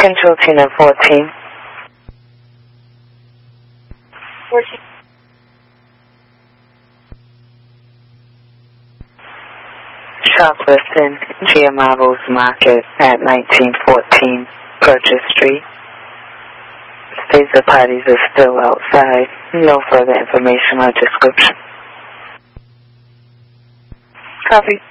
Control Tina 14. 14. Shoplifting, GMI Rose Market at 1914 Purchase Street. States the parties are still outside. No further information or description. Copy.